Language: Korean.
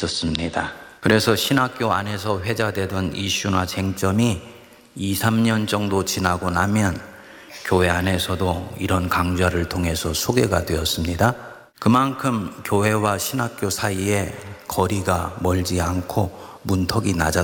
있었습니다. 그래서 신학교 안에서 회자되던 이슈나 쟁점이 2, 3년 정도 지나고 나면 교회 안에서도 이런 강좌를 통해서 소개가 되었습니다. 그만큼 교회와 신학교 사이에 거리가 멀지 않고 문턱이 낮았습니다.